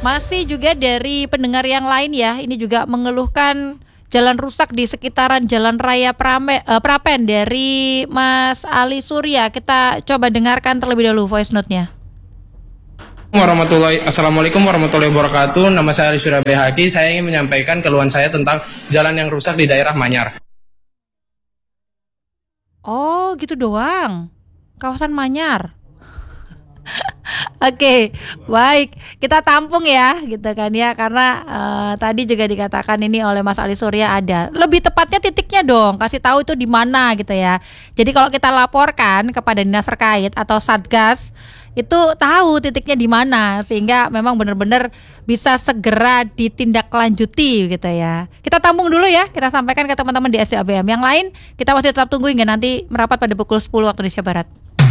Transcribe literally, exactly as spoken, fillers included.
Masih juga dari pendengar yang lain ya, ini juga mengeluhkan jalan rusak di sekitaran Jalan Raya Prame, eh, Prapen dari Mas Ali Surya. Kita coba dengarkan terlebih dahulu voice note-nya. Warahmatullahi, Assalamualaikum warahmatullahi wabarakatuh. Nama saya Ali Surya Behaki. Saya ingin menyampaikan keluhan saya tentang jalan yang rusak di daerah Manyar. Oh gitu doang, kawasan Manyar. Oke, baik, kita tampung ya, gitu kan ya, karena uh, tadi juga dikatakan ini oleh Mas Ali Surya ada. Lebih tepatnya titiknya dong, kasih tahu itu di mana gitu ya. Jadi kalau kita laporkan kepada dinas terkait atau satgas, itu tahu titiknya di mana, sehingga memang benar-benar bisa segera ditindaklanjuti gitu ya. Kita tampung dulu ya, kita sampaikan ke teman-teman di S D A B M. Yang lain kita masih tetap tunggu hingga nanti merapat pada pukul sepuluh waktu Indonesia Barat.